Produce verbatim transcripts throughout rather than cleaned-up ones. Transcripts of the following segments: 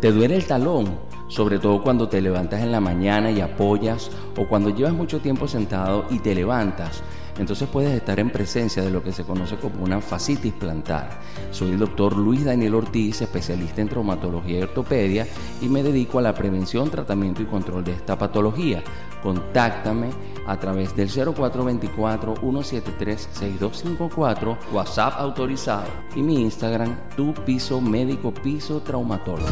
te duele el talón, sobre todo cuando te levantas en la mañana y apoyas, o cuando llevas mucho tiempo sentado y te levantas, entonces puedes estar en presencia de lo que se conoce como una fascitis plantar. Soy el doctor Luis Daniel Ortiz, especialista en traumatología y ortopedia, y me dedico a la prevención, tratamiento y control de esta patología. Contáctame a través del cero cuatro dos cuatro, uno siete tres, seis dos cinco cuatro, WhatsApp autorizado, y mi Instagram, tu piso médico piso traumatólogo.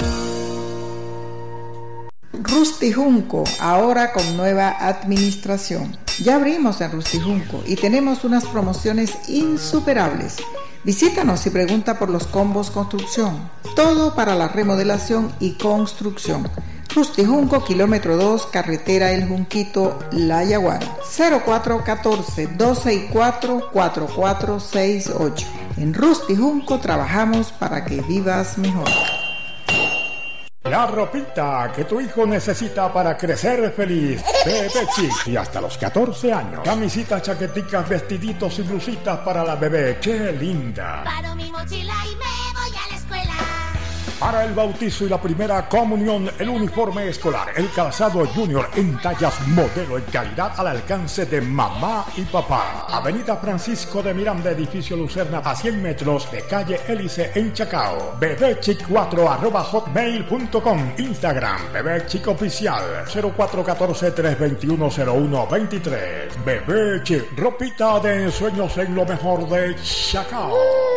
Rusty Junco, ahora con nueva administración. Ya abrimos en Rusty Junco y tenemos unas promociones insuperables. Visítanos y pregunta por los combos construcción. Todo para la remodelación y construcción. Rusty Junco, kilómetro dos, carretera El Junquito, La Yaguara. cero cuatro uno cuatro, dos seis cuatro, cuatro cuatro seis ocho. En Rusty Junco trabajamos para que vivas mejor. La ropita que tu hijo necesita para crecer feliz. Bebé Chic. Y hasta los catorce años. Camisitas, chaqueticas, vestiditos y blusitas para la bebé. ¡Qué linda! Paro mi mochila y me voy a la escuela. Para el bautizo y la primera comunión, el uniforme escolar, el calzado junior en tallas modelo y calidad al alcance de mamá y papá. Avenida Francisco de Miranda, edificio Lucerna, a cien metros de calle Hélice en Chacao. bebechic cuatro arroba hotmail punto com. Instagram, bebechic oficial, cero cuatro uno cuatro, tres dos uno, cero uno dos tres. Bebé Chic, ropita de ensueños en lo mejor de Chacao.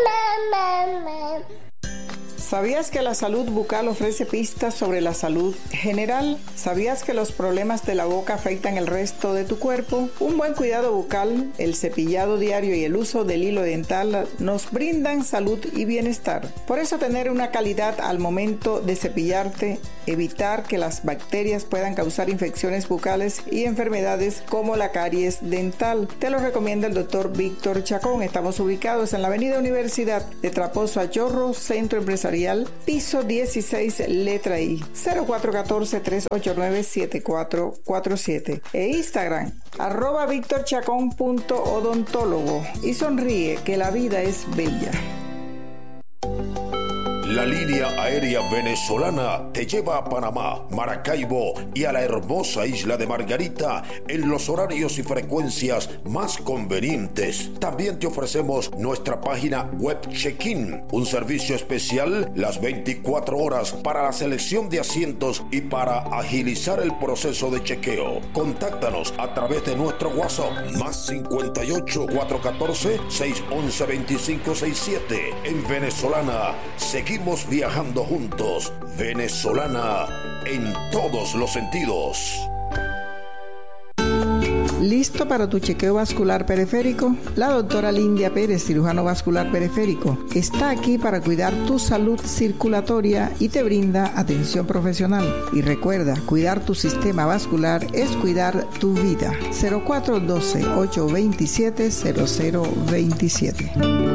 ¿Sabías que la salud bucal ofrece pistas sobre la salud general? ¿Sabías que los problemas de la boca afectan el resto de tu cuerpo? Un buen cuidado bucal, el cepillado diario y el uso del hilo dental nos brindan salud y bienestar. Por eso tener una calidad al momento de cepillarte, evitar que las bacterias puedan causar infecciones bucales y enfermedades como la caries dental. Te lo recomienda el doctor Víctor Chacón. Estamos ubicados en la avenida Universidad de Traposo a Chorro, Centro Empresarial, piso dieciséis, letra I, cero cuatro uno cuatro, tres ocho nueve, siete cuatro cuatro siete, e Instagram, arroba victorchacón punto odontólogo, y sonríe que la vida es bella. La línea aérea venezolana te lleva a Panamá, Maracaibo y a la hermosa isla de Margarita en los horarios y frecuencias más convenientes. También te ofrecemos nuestra página web Check-in, un servicio especial las veinticuatro horas para la selección de asientos y para agilizar el proceso de chequeo. Contáctanos a través de nuestro WhatsApp más cincuenta y ocho, cuatrocientos catorce, seiscientos once, veinticinco sesenta y siete. En Venezolana seguimos viajando juntos. Venezolana en todos los sentidos. ¿Listo para tu chequeo vascular periférico? La doctora Lindia Pérez, cirujano vascular periférico, está aquí para cuidar tu salud circulatoria y te brinda atención profesional. Y recuerda, cuidar tu sistema vascular es cuidar tu vida. cero cuatro uno dos, ocho dos siete, cero cero dos siete.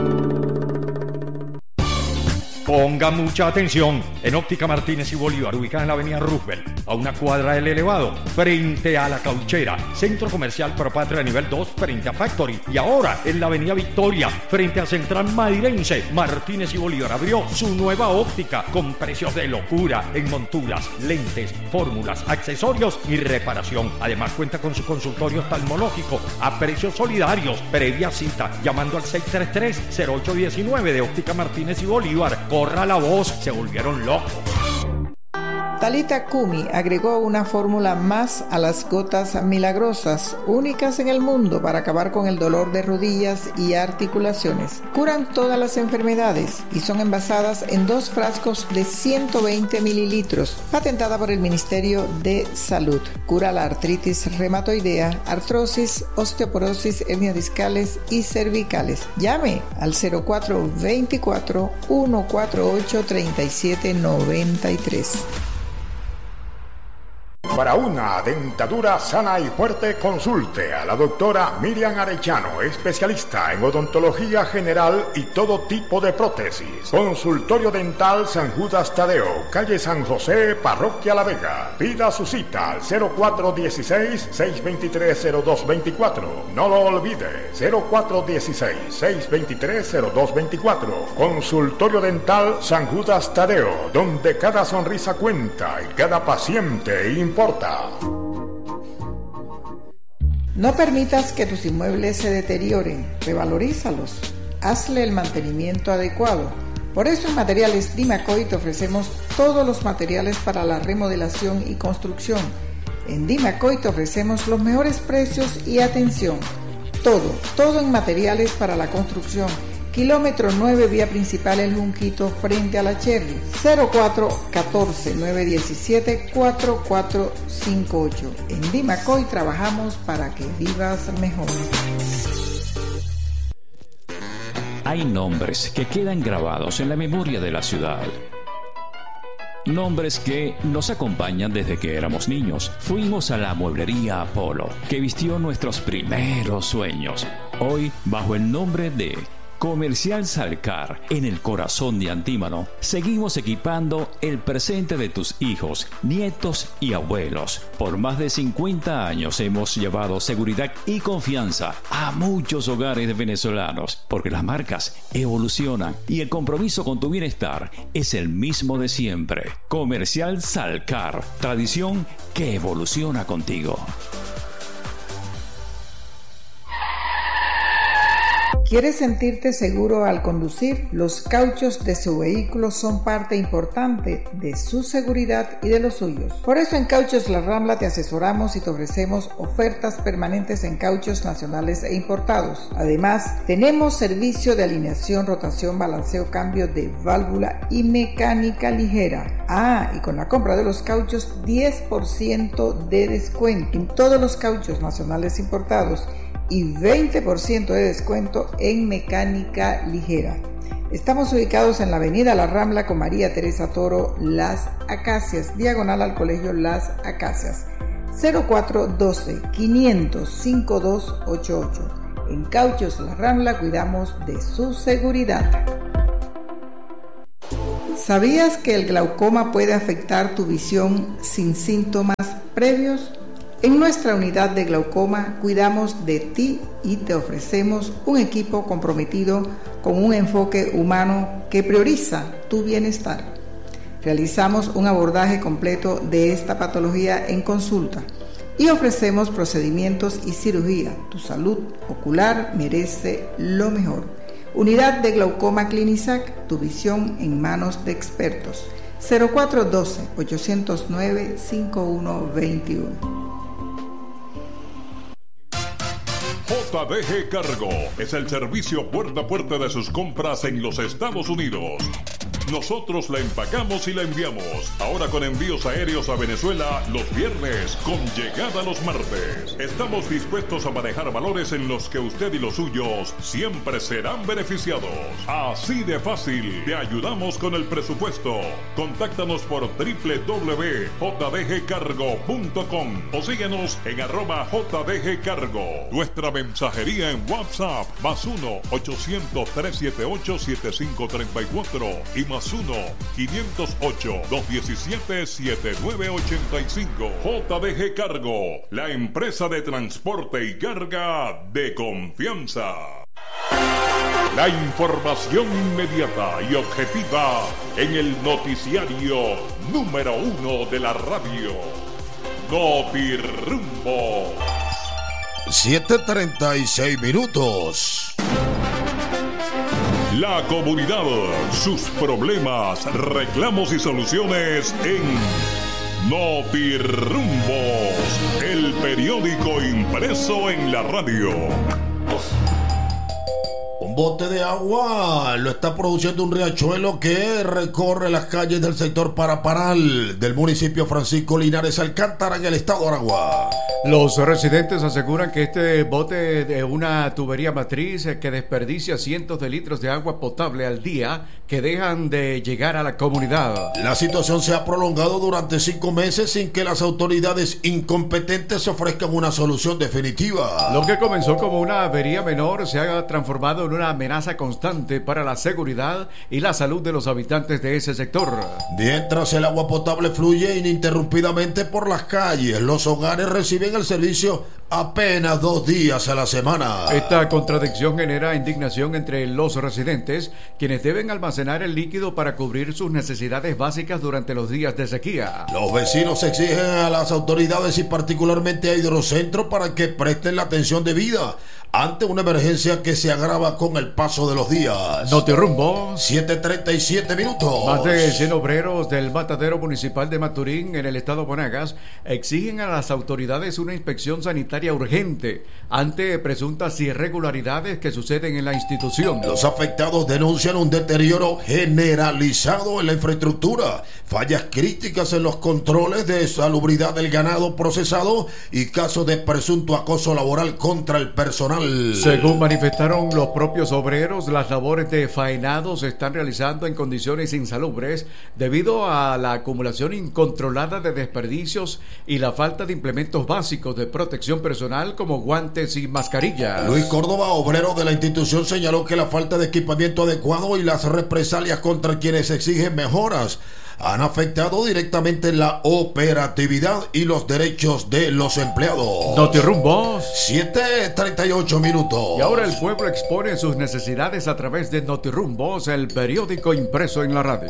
Ponga mucha atención. En Óptica Martínez y Bolívar, ubicada en la avenida Roosevelt, a una cuadra del elevado, frente a la Cauchera, centro comercial Propatria nivel dos, frente a Factory. Y ahora en la avenida Victoria, frente a Central Madirense, Martínez y Bolívar abrió su nueva óptica con precios de locura en monturas, lentes, fórmulas, accesorios y reparación. Además cuenta con su consultorio oftalmológico a precios solidarios. Previa cita llamando al seis tres tres, cero ocho uno nueve de Óptica Martínez y Bolívar. Corra la voz, se volvieron locos. Talita Kumi agregó una fórmula más a las gotas milagrosas, únicas en el mundo para acabar con el dolor de rodillas y articulaciones. Curan todas las enfermedades y son envasadas en dos frascos de ciento veinte mililitros, patentada por el Ministerio de Salud. Cura la artritis reumatoidea, artrosis, osteoporosis, hernias discales y cervicales. Llame al cero cuatro dos cuatro, uno cuatro ocho, tres siete nueve tres. Para una dentadura sana y fuerte, consulte a la doctora Miriam Arellano, especialista en odontología general y todo tipo de prótesis. Consultorio Dental San Judas Tadeo, calle San José, Parroquia La Vega. Pida su cita al cero cuatro uno seis, seis dos tres, cero dos dos cuatro. No lo olvide, cero cuatro uno seis, seis dos tres, cero dos dos cuatro. Consultorio Dental San Judas Tadeo, donde cada sonrisa cuenta y cada paciente importa. No permitas que tus inmuebles se deterioren, revalorízalos, hazle el mantenimiento adecuado. Por eso en Materiales Dimacoy te ofrecemos todos los materiales para la remodelación y construcción. En Dimacoy te ofrecemos los mejores precios y atención. Todo, todo en materiales para la construcción. Kilómetro nueve, vía principal El Junquito, frente a la Cherry. Cero cuatro uno cuatro, nueve uno siete, cuatro cuatro cinco ocho. En Dimacoy trabajamos para que vivas mejor. Hay nombres que quedan grabados en la memoria de la ciudad. Nombres que nos acompañan desde que éramos niños. Fuimos a la mueblería Apolo, que vistió nuestros primeros sueños. Hoy, bajo el nombre de Comercial Salcar, en el corazón de Antímano, seguimos equipando el presente de tus hijos, nietos y abuelos. Por más de cincuenta años hemos llevado seguridad y confianza a muchos hogares venezolanos, porque las marcas evolucionan y el compromiso con tu bienestar es el mismo de siempre. Comercial Salcar, tradición que evoluciona contigo. ¿Quieres sentirte seguro al conducir? Los cauchos de su vehículo son parte importante de su seguridad y de los suyos. Por eso en Cauchos La Rambla te asesoramos y te ofrecemos ofertas permanentes en cauchos nacionales e importados. Además, tenemos servicio de alineación, rotación, balanceo, cambio de válvula y mecánica ligera. Ah, y con la compra de los cauchos, diez por ciento de descuento en todos los cauchos nacionales importados y veinte por ciento de descuento en mecánica ligera. Estamos ubicados en la avenida La Rambla con María Teresa Toro, Las Acacias, diagonal al Colegio Las Acacias. Cero cuatro uno dos, quinientos, cincuenta y dos ochenta y ocho. En Cauchos La Rambla cuidamos de su seguridad. ¿Sabías que el glaucoma puede afectar tu visión sin síntomas previos? En nuestra unidad de glaucoma cuidamos de ti y te ofrecemos un equipo comprometido con un enfoque humano que prioriza tu bienestar. Realizamos un abordaje completo de esta patología en consulta y ofrecemos procedimientos y cirugía. Tu salud ocular merece lo mejor. Unidad de glaucoma Clinisac, tu visión en manos de expertos. cero cuatro uno dos, ocho cero nueve, cinco uno dos uno. J D G Cargo es el servicio puerta a puerta de sus compras en los Estados Unidos. Nosotros la empacamos y la enviamos. Ahora con envíos aéreos a Venezuela los viernes, con llegada los martes. Estamos dispuestos a manejar valores en los que usted y los suyos siempre serán beneficiados. Así de fácil, te ayudamos con el presupuesto. Contáctanos por doble u doble u doble u punto j d g cargo punto com o síguenos en arroba J D G Cargo. Nuestra mensajería en WhatsApp, más uno, ochocientos, trescientos setenta y ocho, setenta y cinco treinta y cuatro y más uno, quinientos ocho, doscientos diecisiete, setenta y nueve ochenta y cinco. J D G Cargo, la empresa de transporte y carga de confianza. La información inmediata y objetiva en el noticiario número uno de la radio. Notirumbo. siete treinta y seis minutos. La comunidad, sus problemas, reclamos y soluciones en Notirumbos, el periódico impreso en la radio. Un bote de agua lo está produciendo un riachuelo que recorre las calles del sector Paraparal del municipio Francisco Linares Alcántara en el estado de Aragua. Los residentes aseguran que este bote de una tubería matriz que desperdicia cientos de litros de agua potable al día que dejan de llegar a la comunidad. La situación se ha prolongado durante cinco meses sin que las autoridades incompetentes ofrezcan una solución definitiva. Lo que comenzó como una avería menor se ha transformado en una amenaza constante para la seguridad y la salud de los habitantes de ese sector. Mientras el agua potable fluye ininterrumpidamente por las calles, los hogares reciben el servicio apenas dos días a la semana. Esta contradicción genera indignación entre los residentes, quienes deben almacenar el líquido para cubrir sus necesidades básicas durante los días de sequía. Los vecinos exigen a las autoridades y particularmente a Hidrocentro para que presten la atención debida ante una emergencia que se agrava con el paso de los días. Notirumbo. siete treinta y siete minutos. Más de cien obreros del matadero municipal de Maturín, en el estado Monagas, exigen a las autoridades una inspección sanitaria urgente ante presuntas irregularidades que suceden en la institución. Los afectados denuncian un deterioro generalizado en la infraestructura, fallas críticas en los controles de salubridad del ganado procesado y casos de presunto acoso laboral contra el personal. Según manifestaron los propios obreros, las labores de faenado se están realizando en condiciones insalubres debido a la acumulación incontrolada de desperdicios y la falta de implementos básicos de protección personal como guantes y mascarillas. Luis Córdoba, obrero de la institución, señaló que la falta de equipamiento adecuado y las represalias contra quienes exigen mejoras han afectado directamente la operatividad y los derechos de los empleados. Notirumbo. siete treinta y ocho minutos. Y ahora el pueblo expone sus necesidades a través de Notirumbos, el periódico impreso en la radio.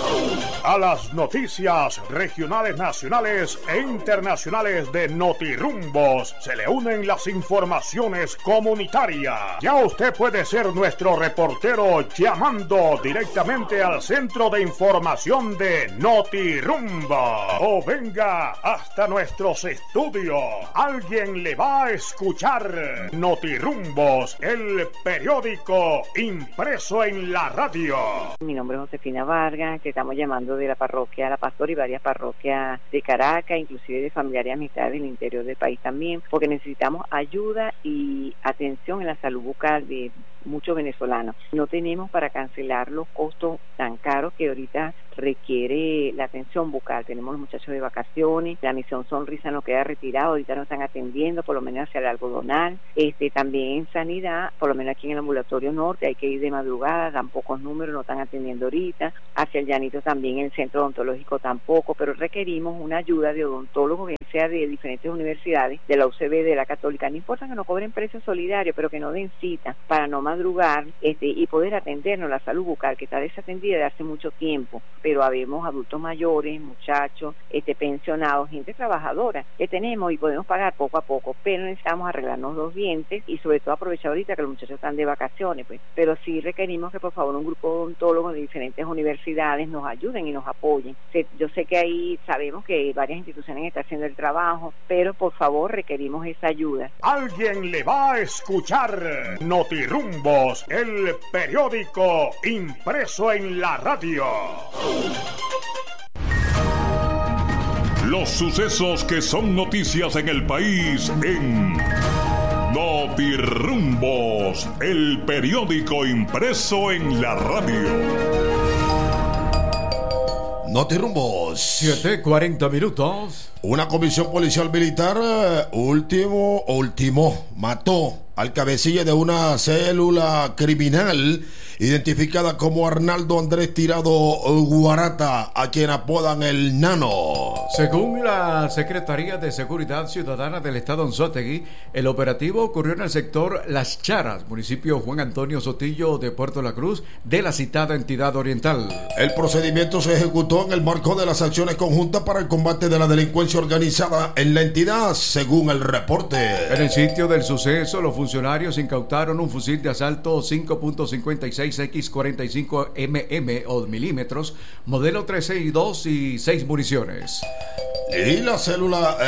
A las noticias regionales, nacionales e internacionales de Notirumbos se le unen las informaciones comunitarias. Ya usted puede ser nuestro reportero llamando directamente al centro de información de Notirumbo o venga hasta nuestros estudios. Alguien le va a escuchar. Notirumbos, el periódico impreso en la radio. Mi nombre es Josefina Vargas, que estamos llamando de la parroquia La Pastor y varias parroquias de Caracas, inclusive de familiares y amistades del interior del país también, porque necesitamos ayuda y atención en la salud bucal de muchos venezolanos. No tenemos para cancelar los costos tan caros que ahorita requiere la atención bucal. Tenemos los muchachos de vacaciones, la misión Sonrisa no queda retirada, ahorita nos están atendiendo, por lo menos hacia el algodonal. Este, también en sanidad, por lo menos aquí en el ambulatorio norte, hay que ir de madrugada, dan pocos números, no están atendiendo ahorita. Hacia el llanito también, el centro odontológico tampoco, pero requerimos una ayuda de odontólogos, bien sea de diferentes universidades, de la U C B, de la Católica, no importa que no cobren precio solidario, pero que no den cita para no madrugar este, y poder atendernos la salud bucal, que está desatendida de hace mucho tiempo, pero habemos adultos mayores, muchachos, este, pensionados, gente trabajadora que tenemos y podemos pagar poco a poco, pero necesitamos arreglarnos los dientes y sobre todo aprovechar ahorita que los muchachos están de vacaciones, pues. Pero sí requerimos que por favor un grupo de odontólogos de diferentes universidades nos ayuden y nos apoyen. Yo sé que ahí sabemos que varias instituciones están haciendo el trabajo, pero por favor requerimos esa ayuda. Alguien le va a escuchar. Notirumbos, el periódico impreso en la radio. Los sucesos que son noticias en el país en Notirumbos, el periódico impreso en la radio. Notirumbos. siete cuarenta minutos. Una comisión policial militar último, ultimó, mató al cabecilla de una célula criminal identificada como Arnaldo Andrés Tirado Guarata, a quien apodan el Nano. Según la Secretaría de Seguridad Ciudadana del Estado Anzoátegui, el operativo ocurrió en el sector Las Charas, municipio Juan Antonio Sotillo de Puerto La Cruz, de la citada entidad oriental. El procedimiento se ejecutó en el marco de las acciones conjuntas para el combate de la delincuencia organizada en la entidad, según el reporte. En el sitio del suceso, los funcionarios incautaron un fusil de asalto cinco punto cincuenta y seis equis cuarenta y cinco milímetros o milímetros, modelo trece y dos y seis municiones. Y la célula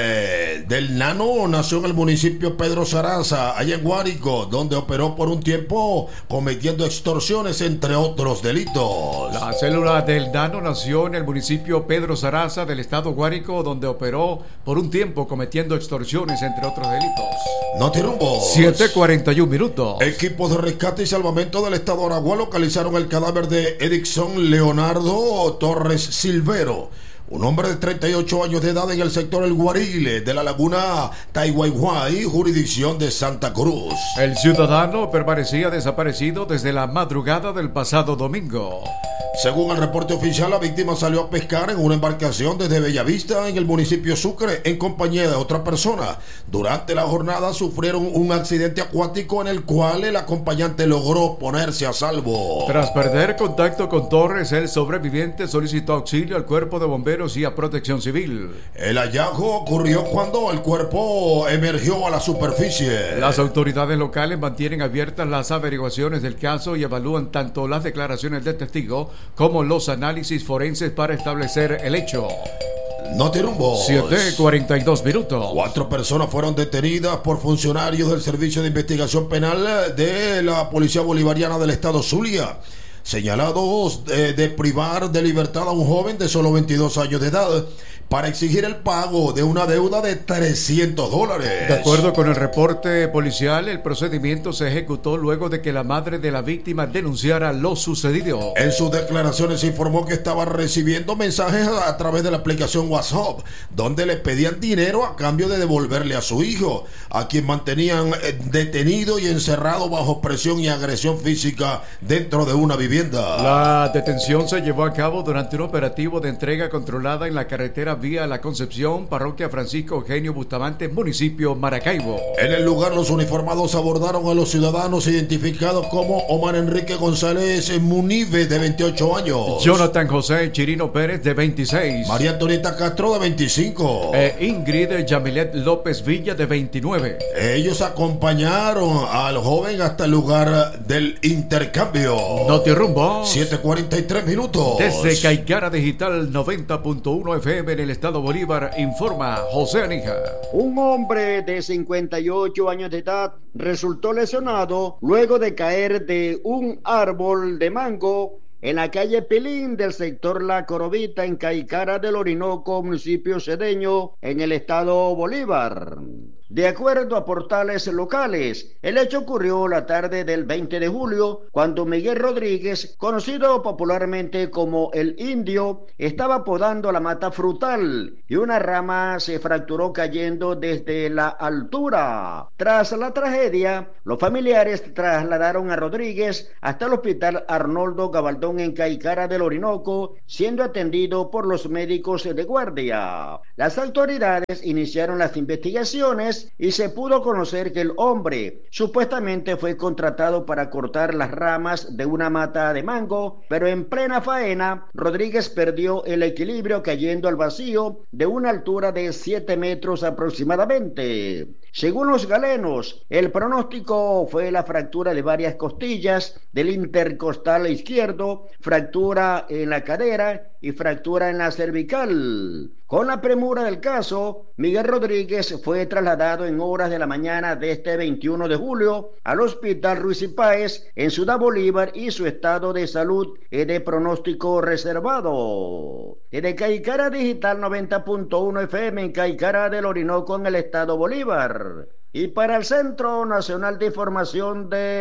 eh, del Nano nació en el municipio Pedro Saraza, allá en Guárico, donde operó por un tiempo cometiendo extorsiones, entre otros delitos. La célula del Nano nació en el municipio Pedro Saraza del estado Guárico, donde operó por un tiempo cometiendo extorsiones, entre otros delitos. Notirumbo. siete cuarenta y uno minutos. Equipos de rescate y salvamento del estado Aragua localizaron el cadáver de Edixon Leonardo Torres Silvero, un hombre de treinta y ocho años de edad en el sector El Guarile de la laguna Taihuayhuay, jurisdicción de Santa Cruz. El ciudadano permanecía desaparecido desde la madrugada del pasado domingo. Según el reporte oficial, la víctima salió a pescar en una embarcación desde Bellavista, en el municipio Sucre, en compañía de otra persona. Durante la jornada sufrieron un accidente acuático en el cual el acompañante logró ponerse a salvo. Tras perder contacto con Torres, el sobreviviente solicitó auxilio al cuerpo de bomberos y a Protección Civil. El hallazgo ocurrió cuando el cuerpo emergió a la superficie. Las autoridades locales mantienen abiertas las averiguaciones del caso y evalúan tanto las declaraciones del testigo como los análisis forenses para establecer el hecho. Notirumbo. siete cuarenta y dos minutos. Cuatro personas fueron detenidas por funcionarios del Servicio de Investigación Penal de la Policía Bolivariana del Estado Zulia, señalados de, de privar de libertad a un joven de solo veintidós años de edad para exigir el pago de una deuda de trescientos dólares. De acuerdo con el reporte policial, el procedimiento se ejecutó luego de que la madre de la víctima denunciara lo sucedido. En sus declaraciones se informó que estaba recibiendo mensajes a través de la aplicación WhatsApp, donde le pedían dinero a cambio de devolverle a su hijo, a quien mantenían detenido y encerrado bajo presión y agresión física dentro de una vivienda. La detención se llevó a cabo durante un operativo de entrega controlada en la carretera vía La Concepción, parroquia Francisco Eugenio Bustamante, municipio Maracaibo. En el lugar, los uniformados abordaron a los ciudadanos identificados como Omar Enrique González Munive, de veintiocho años, Jonathan José Chirino Pérez, de veintiséis, María Antonieta Castro, de veinticinco, e Ingrid Yamilet López Villa, de veintinueve. Ellos acompañaron al joven hasta el lugar del intercambio. Notirumbo. siete cuarenta y tres minutos. Desde Caicara Digital noventa punto uno F M en el estado Bolívar, informa José Anija. Un hombre de cincuenta y ocho años de edad resultó lesionado luego de caer de un árbol de mango en la calle Pilín del sector La Corovita, en Caicara del Orinoco, municipio cedeño, en el estado Bolívar. De acuerdo a portales locales, el hecho ocurrió la tarde del veinte de julio, cuando Miguel Rodríguez, conocido popularmente como el Indio, estaba podando la mata frutal y una rama se fracturó cayendo desde la altura. Tras la tragedia, los familiares trasladaron a Rodríguez hasta el hospital Arnoldo Gabaldón en Caicara del Orinoco, siendo atendido por los médicos de guardia. Las autoridades iniciaron las investigaciones y se pudo conocer que el hombre supuestamente fue contratado para cortar las ramas de una mata de mango, pero en plena faena, Rodríguez perdió el equilibrio cayendo al vacío de una altura de siete metros aproximadamente. Según los galenos, el pronóstico fue la fractura de varias costillas del intercostal izquierdo, fractura en la cadera y fractura en la cervical. Con la premura del caso, Miguel Rodríguez fue trasladado en horas de la mañana de este veintiuno de julio al Hospital Ruiz y Páez en Ciudad Bolívar, y su estado de salud es de pronóstico reservado. Desde Caicara Digital noventa punto uno F M en Caicara del Orinoco, en el estado Bolívar. Y para el Centro Nacional de Información de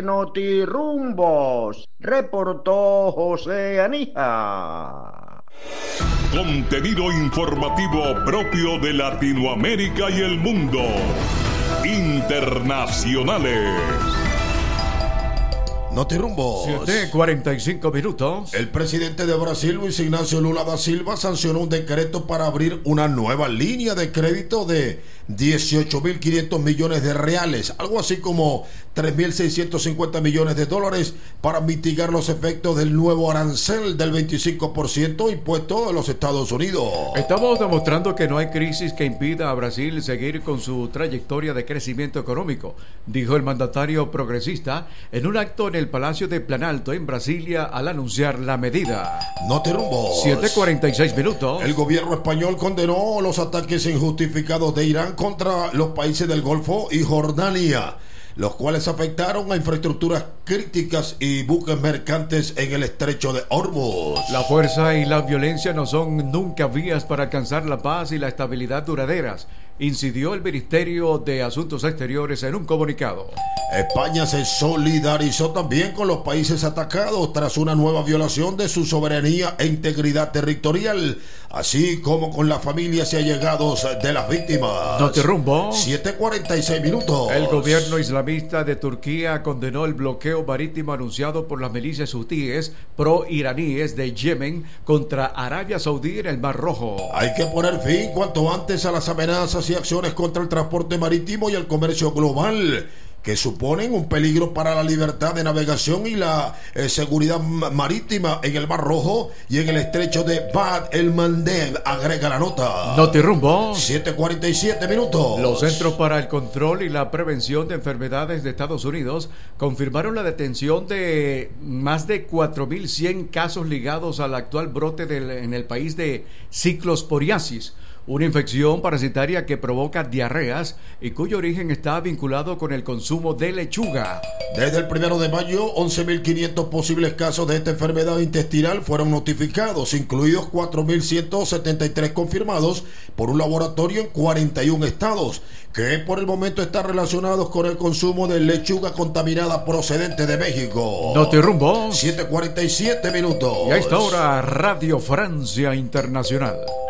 Notirumbos, reportó José Anija. Contenido informativo propio de Latinoamérica y el mundo. Internacionales. Notirumbo. siete cuarenta y cinco minutos. El presidente de Brasil, Luis Ignacio Lula da Silva, sancionó un decreto para abrir una nueva línea de crédito de dieciocho mil quinientos millones de reales, algo así como tres mil seiscientos cincuenta millones de dólares, para mitigar los efectos del nuevo arancel del veinticinco por ciento impuesto en los Estados Unidos. Estamos demostrando que no hay crisis que impida a Brasil seguir con su trayectoria de crecimiento económico, dijo el mandatario progresista en un acto en el el Palacio de Planalto en Brasilia al anunciar la medida. No te rumbo. siete cuarenta y seis minutos. El gobierno español condenó los ataques injustificados de Irán contra los países del Golfo y Jordania, los cuales afectaron a infraestructuras críticas y buques mercantes en el estrecho de Hormuz. La fuerza y la violencia no son nunca vías para alcanzar la paz y la estabilidad duraderas, incidió el Ministerio de Asuntos Exteriores en un comunicado. España se solidarizó también con los países atacados tras una nueva violación de su soberanía e integridad territorial, así como con las familias y allegados de las víctimas. No te rumbo. siete cuarenta y seis minutos. El gobierno islamista de Turquía condenó el bloqueo marítimo anunciado por las milicias hutíes pro-iraníes de Yemen contra Arabia Saudí en el Mar Rojo. Hay que poner fin cuanto antes a las amenazas y acciones contra el transporte marítimo y el comercio global, que suponen un peligro para la libertad de navegación y la eh, seguridad marítima en el Mar Rojo y en el estrecho de Bab el-Mandeb, agrega la nota. No te rumbo. siete cuarenta y siete minutos. Los Centros para el Control y la Prevención de Enfermedades de Estados Unidos confirmaron la detención de más de cuatro mil cien casos ligados al actual brote del, en el país de ciclosporiasis, una infección parasitaria que provoca diarreas y cuyo origen está vinculado con el consumo de lechuga. Desde el primero de mayo, once mil quinientos posibles casos de esta enfermedad intestinal fueron notificados, incluidos cuatro mil ciento setenta y tres confirmados por un laboratorio en cuarenta y un estados, que por el momento están relacionados con el consumo de lechuga contaminada procedente de México. No te rumbo. siete cuarenta y siete minutos. Y a esta hora, Radio Francia Internacional.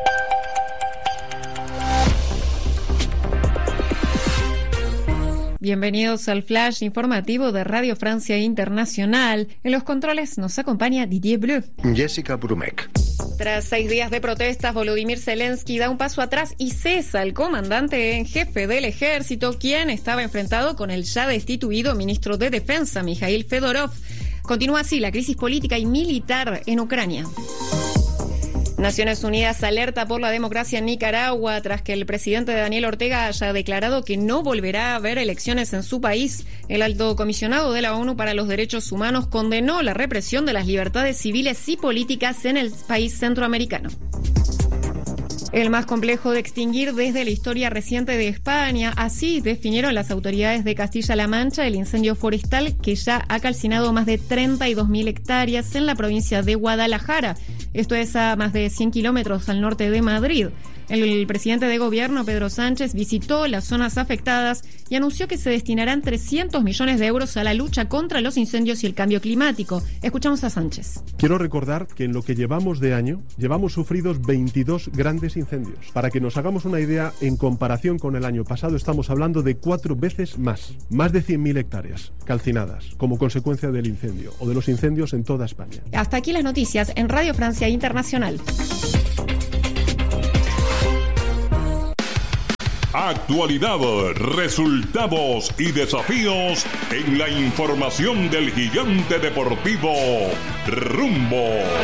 Bienvenidos al flash informativo de Radio Francia Internacional. En los controles nos acompaña Didier Bleu. Jessica Brumek. Tras seis días de protestas, Volodymyr Zelensky da un paso atrás y cesa al comandante en jefe del ejército, quien estaba enfrentado con el ya destituido ministro de Defensa, Mikhail Fedorov. Continúa así la crisis política y militar en Ucrania. Naciones Unidas alerta por la democracia en Nicaragua tras que el presidente Daniel Ortega haya declarado que no volverá a haber elecciones en su país. El alto comisionado de la ONU para los Derechos Humanos condenó la represión de las libertades civiles y políticas en el país centroamericano. El más complejo de extinguir desde la historia reciente de España, así definieron las autoridades de Castilla-La Mancha el incendio forestal que ya ha calcinado más de treinta y dos mil hectáreas en la provincia de Guadalajara. Esto es a más de cien kilómetros al norte de Madrid. El presidente de gobierno, Pedro Sánchez, visitó las zonas afectadas y anunció que se destinarán trescientos millones de euros a la lucha contra los incendios y el cambio climático. Escuchamos a Sánchez. Quiero recordar que en lo que llevamos de año, llevamos sufridos veintidós grandes incendios. Para que nos hagamos una idea, en comparación con el año pasado, estamos hablando de cuatro veces más. Más de cien mil hectáreas calcinadas como consecuencia del incendio o de los incendios en toda España. Hasta aquí las noticias en Radio Francia Internacional. Actualidad, resultados y desafíos en la información del gigante deportivo Rumbo.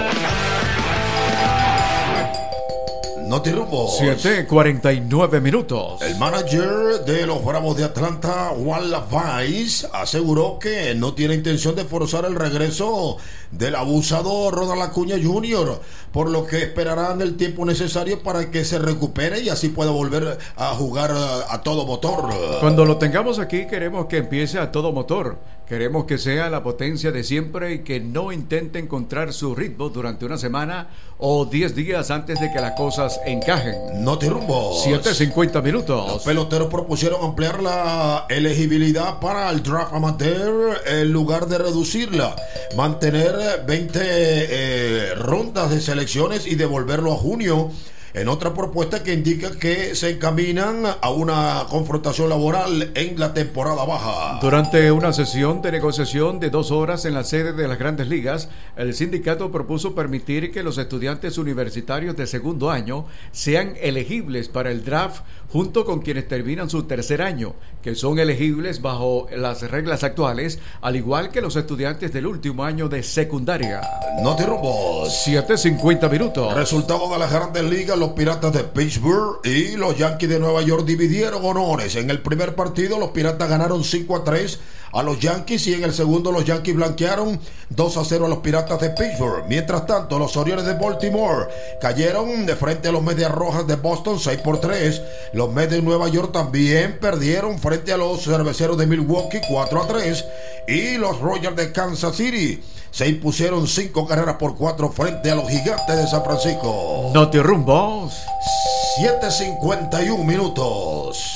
No te rumbo. siete cuarenta y nueve minutos. El manager de los Bravos de Atlanta, Walla Weiss, aseguró que no tiene intención de forzar el regreso del abusador Ronald Acuña junior, por lo que esperarán el tiempo necesario para que se recupere y así pueda volver a jugar a, a todo motor. Cuando lo tengamos aquí, queremos que empiece a todo motor. Queremos que sea la potencia de siempre y que no intente encontrar su ritmo durante una semana o diez días antes de que las cosas encajen. No te rumbo. siete cincuenta minutos. Los peloteros propusieron ampliar la elegibilidad para el draft amateur en lugar de reducirla, mantener veinte eh, rondas de selecciones y devolverlo a junio, en otra propuesta que indica que se encaminan a una confrontación laboral en la temporada baja. Durante una sesión de negociación de dos horas en la sede de las Grandes Ligas, el sindicato propuso permitir que los estudiantes universitarios de segundo año sean elegibles para el draft junto con quienes terminan su tercer año, que son elegibles bajo las reglas actuales, al igual que los estudiantes del último año de secundaria. No te robos. siete cincuenta minutos. Resultado de las Grandes Ligas: los Piratas de Pittsburgh y los Yankees de Nueva York dividieron honores. En el primer partido, los Piratas ganaron cinco a tres a los Yankees y en el segundo los Yankees blanquearon dos a cero a los Piratas de Pittsburgh. Mientras tanto, los Orioles de Baltimore cayeron de frente a los Medias Rojas de Boston seis por tres. Los Mets de Nueva York también perdieron frente a los Cerveceros de Milwaukee cuatro a tres. Y los Royals de Kansas City se impusieron cinco carreras por cuatro frente a los Gigantes de San Francisco. Noti Rumbos. siete cincuenta y uno minutos.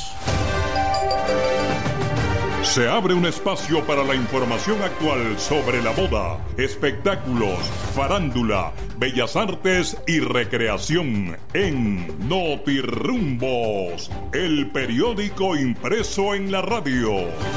Se abre un espacio para la información actual sobre la moda, espectáculos, farándula, bellas artes y recreación en Notirumbos, el periódico impreso en la radio.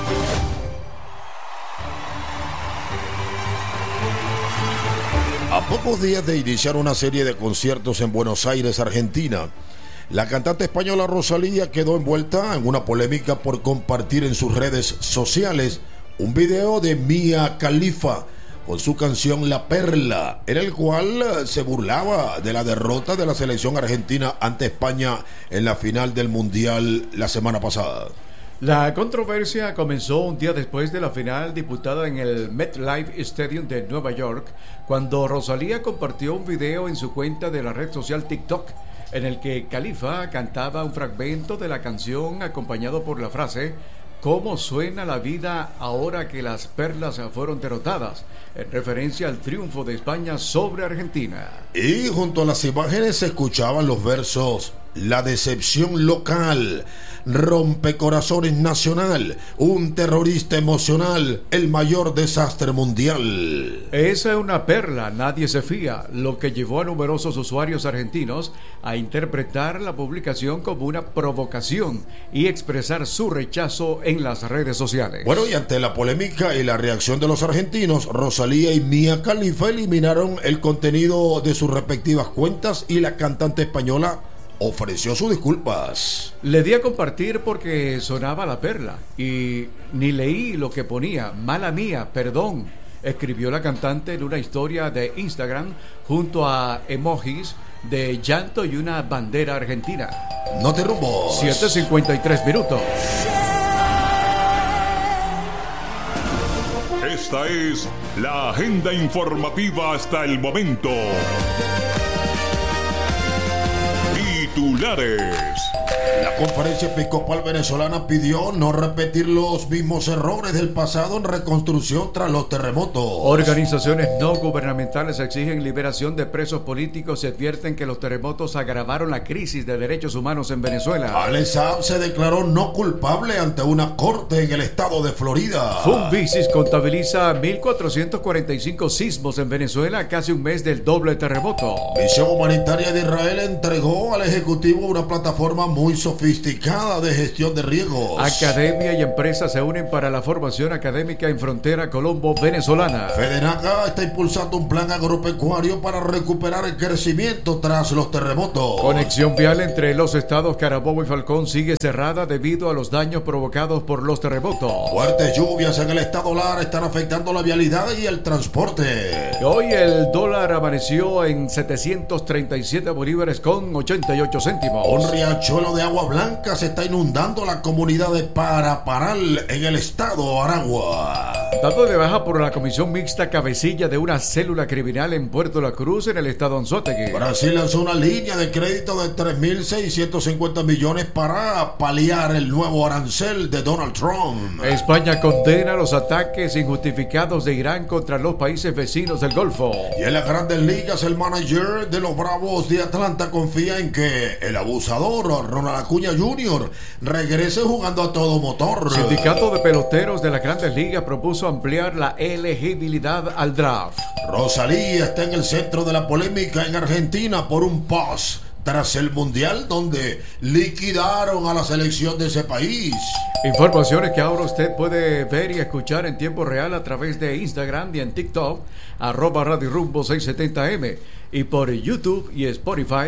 A pocos días de iniciar una serie de conciertos en Buenos Aires, Argentina, la cantante española Rosalía quedó envuelta en una polémica por compartir en sus redes sociales un video de Mia Khalifa con su canción La Perla, en el cual se burlaba de la derrota de la selección argentina ante España en la final del Mundial la semana pasada. La controversia comenzó un día después de la final disputada en el MetLife Stadium de Nueva York, cuando Rosalía compartió un video en su cuenta de la red social TikTok, en el que Khalifa cantaba un fragmento de la canción acompañado por la frase ¿cómo suena la vida ahora que las perlas fueron derrotadas?, en referencia al triunfo de España sobre Argentina. Y junto a las imágenes se escuchaban los versos: la decepción local, rompecorazones nacional, un terrorista emocional, el mayor desastre mundial. Esa es una perla, nadie se fía, lo que llevó a numerosos usuarios argentinos a interpretar la publicación como una provocación y expresar su rechazo en las redes sociales. Bueno, y ante la polémica y la reacción de los argentinos, Rosalía y Mia Khalifa eliminaron el contenido de sus respectivas cuentas y la cantante española ofreció sus disculpas. Le di a compartir porque sonaba la perla y ni leí lo que ponía. Mala mía, perdón, escribió la cantante en una historia de Instagram junto a emojis de llanto y una bandera argentina. Notirumbos. siete cincuenta y tres minutos. Esta es la agenda informativa hasta el momento. Titulares. La Conferencia Episcopal Venezolana pidió no repetir los mismos errores del pasado en reconstrucción tras los terremotos. Organizaciones no gubernamentales exigen liberación de presos políticos y advierten que los terremotos agravaron la crisis de derechos humanos en Venezuela. Alex Saab se declaró no culpable ante una corte en el estado de Florida. Fumvisis contabiliza mil cuatrocientos cuarenta y cinco sismos en Venezuela, casi un mes del doble terremoto. Misión Humanitaria de Israel entregó al Ejecutivo una plataforma muy sofisticada de gestión de riesgos. Academia y empresas se unen para la formación académica en frontera colombo-venezolana. Fedenaca está impulsando un plan agropecuario para recuperar el crecimiento tras los terremotos. Conexión vial entre los estados Carabobo y Falcón sigue cerrada debido a los daños provocados por los terremotos. Fuertes lluvias en el estado Lara están afectando la vialidad y el transporte. Hoy el dólar amaneció en setecientos treinta y siete bolívares con ochenta y ocho céntimos. Un riachuelo de agua blanca se está inundando la comunidad de Paraparal en el estado Aragua. Dado de baja por la comisión mixta cabecilla de una célula criminal en Puerto La Cruz, en el estado Anzoátegui. Brasil lanzó una línea de crédito de tres mil seiscientos cincuenta millones para paliar el nuevo arancel de Donald Trump. España condena los ataques injustificados de Irán contra los países vecinos del Golfo. Y en las Grandes Ligas, el manager de los Bravos de Atlanta confía en que el abusador Ronald Acuña junior regrese jugando a todo motor. Sindicato de peloteros de las Grandes Ligas propuso ampliar la elegibilidad al draft. Rosalía está en el centro de la polémica en Argentina por un post tras el Mundial donde liquidaron a la selección de ese país. Informaciones que ahora usted puede ver y escuchar en tiempo real a través de Instagram y en TikTok, arroba Radio Rumbo seiscientos setenta eme, y por YouTube y Spotify,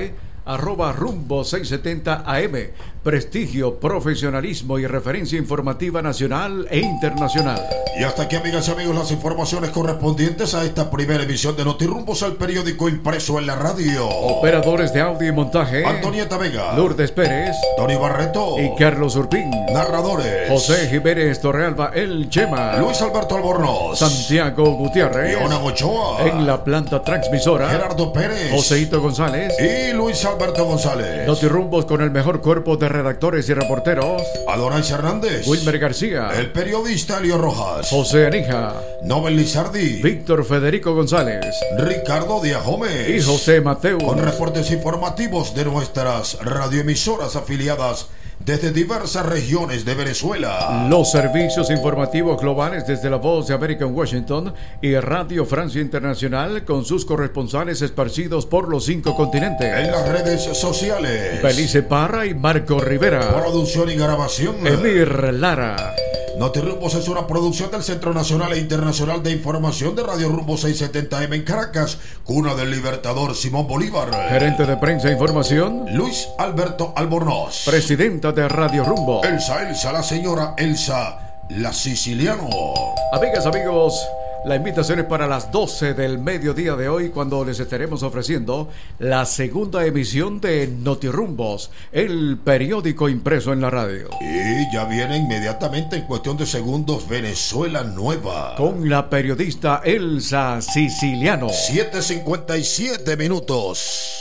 arroba rumbo seiscientos setenta A M. Prestigio, profesionalismo y referencia informativa nacional e internacional. Y hasta aquí, amigas y amigos, las informaciones correspondientes a esta primera emisión de Notirumbos, al periódico impreso en la radio. Operadores de audio y montaje: Antonieta Vega, Lourdes Pérez, Tony Barreto y Carlos Urpín. Narradores: José Jiménez Torrealba, el Chema, Luis Alberto Albornoz, Santiago Gutiérrez, Leona Ochoa. En la planta transmisora, Gerardo Pérez, Joseito González y Luis Alberto González. Notirumbos con el mejor cuerpo de redactores y reporteros: Adonai Hernández, Wilmer García, el periodista Elio Rojas, José Anija, Nobel Lizardi, Víctor Federico González, Ricardo Díaz Gómez y José Mateo, con reportes informativos de nuestras radioemisoras afiliadas desde diversas regiones de Venezuela. Los servicios informativos globales desde La Voz de América en Washington y Radio Francia Internacional con sus corresponsales esparcidos por los cinco continentes. En las redes sociales: Belice Parra y Marco Rivera. Producción y grabación: Emir Lara. Notirumbos es una producción del Centro Nacional e Internacional de Información de Radio Rumbo seiscientos setenta A M en Caracas, cuna del libertador Simón Bolívar. Gerente de prensa e información: Luis Alberto Albornoz. Presidenta de Radio Rumbo: Elsa Elsa, la señora Elsa, la siciliano. Amigas, amigos, la invitación es para las doce del mediodía de hoy, cuando les estaremos ofreciendo la segunda emisión de Notirumbos, el periódico impreso en la radio. Y ya viene inmediatamente, en cuestión de segundos, Venezuela Nueva, con la periodista Elsa Siciliano. siete cincuenta y siete minutos.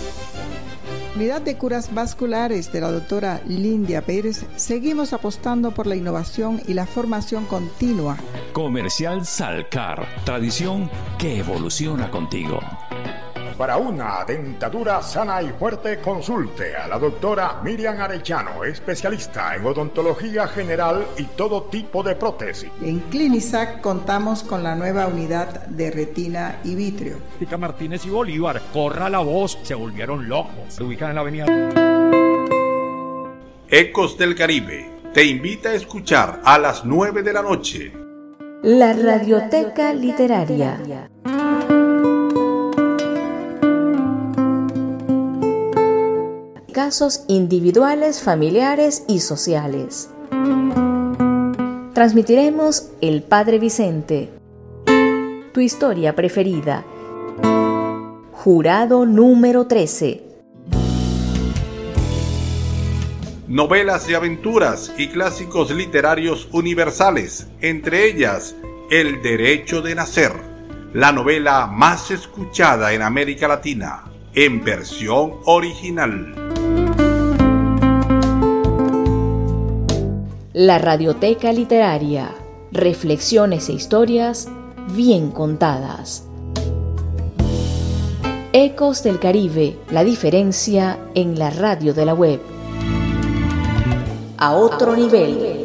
Unidad de Curas Vasculares de la doctora Lindia Pérez, seguimos apostando por la innovación y la formación continua. Comercial Salcar, tradición que evoluciona contigo. Para una dentadura sana y fuerte, consulte a la doctora Miriam Arellano, especialista en odontología general y todo tipo de prótesis. En Clinisac contamos con la nueva unidad de retina y vitrio. Óptica Martínez y Bolívar, corra la voz, se volvieron locos. Se ubican en la avenida Ecos del Caribe te invita a escuchar a las nueve de la noche la Radioteca Literaria. Casos individuales, familiares y sociales. Transmitiremos El Padre Vicente, Tu historia preferida. Jurado número trece. Novelas de aventuras y clásicos literarios universales, entre ellas El Derecho de Nacer, la novela más escuchada en América Latina, en versión original. La Radioteca Literaria. Reflexiones e historias bien contadas. Ecos del Caribe. La diferencia en la radio de la web. A otro nivel.